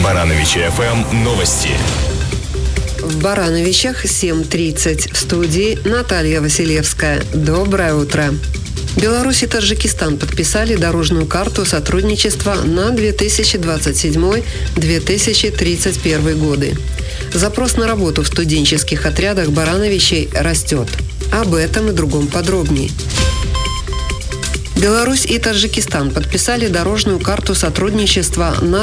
Барановичи ФМ новости. В Барановичах 7:30. В студии Наталья Василевская. Доброе утро. Беларусь и Таджикистан подписали дорожную карту сотрудничества на 2027-2031 годы. Запрос на работу в студенческих отрядах Барановичей растет. Об этом и другом подробнее. Беларусь и Таджикистан подписали дорожную карту сотрудничества на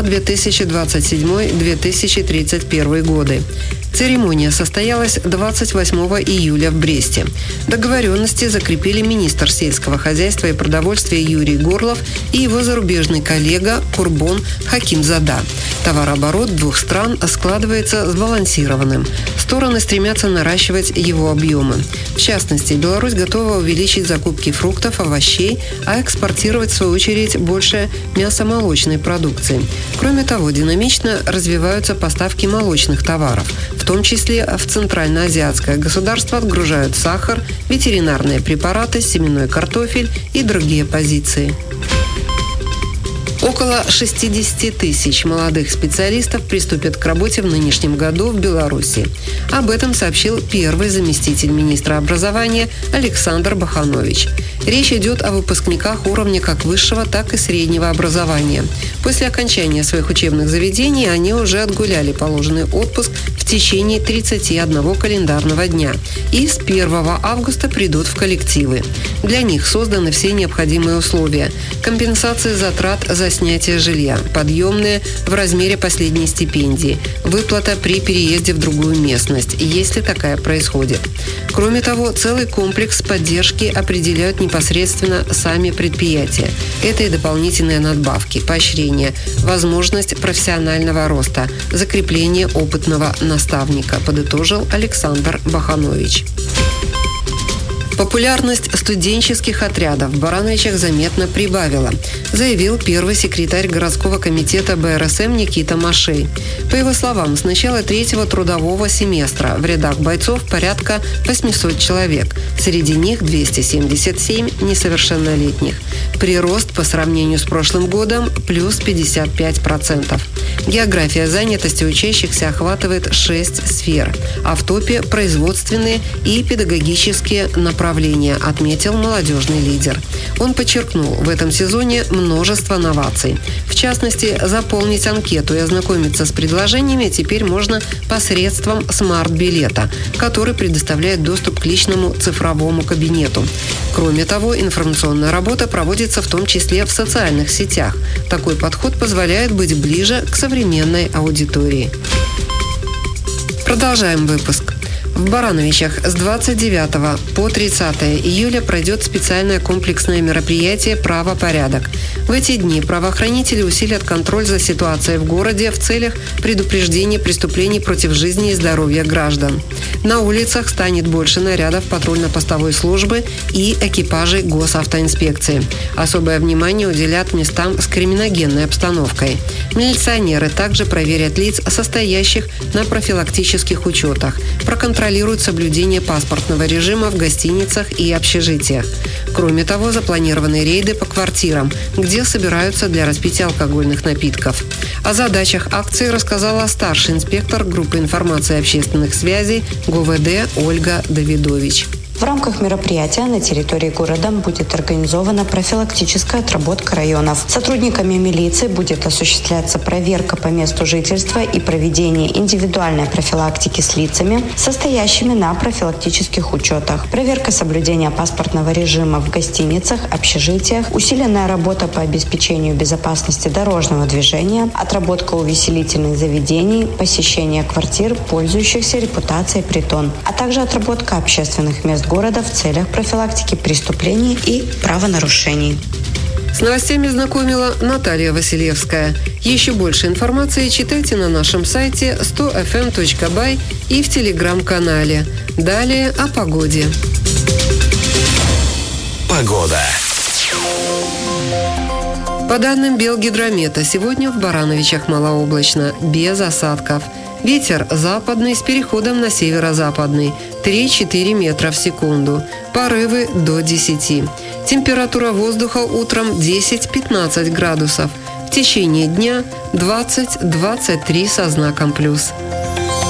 2027-2031 годы. Церемония состоялась 28 июля в Бресте. Договоренности закрепили министр сельского хозяйства и продовольствия Юрий Горлов и его зарубежный коллега Курбон Хакимзада. Товарооборот двух стран складывается сбалансированным. Стороны стремятся наращивать его объемы. В частности, Беларусь готова увеличить закупки фруктов, овощей, а экспортировать, в свою очередь, больше мясомолочной продукции. Кроме того, динамично развиваются поставки молочных товаров. В том числе в центральноазиатское государство отгружают сахар, ветеринарные препараты, семенной картофель и другие позиции. Около 60 тысяч молодых специалистов приступят к работе в нынешнем году в Беларуси. Об этом сообщил первый заместитель министра образования Александр Баханович. Речь идет о выпускниках уровня как высшего, так и среднего образования. После окончания своих учебных заведений они уже отгуляли положенный отпуск в течение 31 календарного дня и с 1 августа придут в коллективы. Для них созданы все необходимые условия. Компенсация затрат за снятие жилья, подъемные в размере последней стипендии, выплата при переезде в другую местность, если такая происходит. Кроме того, целый комплекс поддержки определяют непосредственно сами предприятия. Это и дополнительные надбавки, поощрения, возможность профессионального роста, закрепление опытного наставника, подытожил Александр Баханович. Популярность студенческих отрядов в Барановичах заметно прибавила, заявил первый секретарь городского комитета БРСМ Никита Машей. По его словам, с начала третьего трудового семестра в рядах бойцов порядка 800 человек, среди них 277 несовершеннолетних. Прирост по сравнению с прошлым годом плюс 55%. География занятости учащихся охватывает 6 сфер, а в топе производственные и педагогические направления, отметил молодежный лидер. Он подчеркнул, в этом сезоне множество новаций. В частности, заполнить анкету и ознакомиться с предложениями теперь можно посредством смарт-билета, который предоставляет доступ к личному цифровому кабинету. Кроме того, информационная работа проводится в том числе в социальных сетях. Такой подход позволяет быть ближе к современной аудитории. Продолжаем выпуск. В Барановичах с 29 по 30 июля пройдет специальное комплексное мероприятие «Правопорядок». В эти дни правоохранители усилят контроль за ситуацией в городе в целях предупреждения преступлений против жизни и здоровья граждан. На улицах станет больше нарядов патрульно-постовой службы и экипажей госавтоинспекции. Особое внимание уделят местам с криминогенной обстановкой. Милиционеры также проверят лиц, состоящих на профилактических учетах, проконтролируют соблюдение паспортного режима в гостиницах и общежитиях. Кроме того, запланированы рейды по квартирам, где собираются для распития алкогольных напитков. О задачах акции рассказала старший инспектор группы информации и общественных связей ГУВД Ольга Давидович. В рамках мероприятия на территории города будет организована профилактическая отработка районов. Сотрудниками милиции будет осуществляться проверка по месту жительства и проведение индивидуальной профилактики с лицами, состоящими на профилактических учетах, проверка соблюдения паспортного режима в гостиницах, общежитиях, усиленная работа по обеспечению безопасности дорожного движения, отработка увеселительных заведений, посещение квартир, пользующихся репутацией притон, а также отработка общественных мест города в целях профилактики преступлений и правонарушений. С новостями знакомила Наталья Василевская. Еще больше информации читайте на нашем сайте 100fm.by и в телеграм-канале. Далее о погоде. Погода. По данным Белгидромета, сегодня в Барановичах малооблачно, без осадков. Ветер западный с переходом на северо-западный 3-4 метра в секунду. Порывы до 10. Температура воздуха утром 10-15 градусов. В течение дня 20-23 со знаком плюс.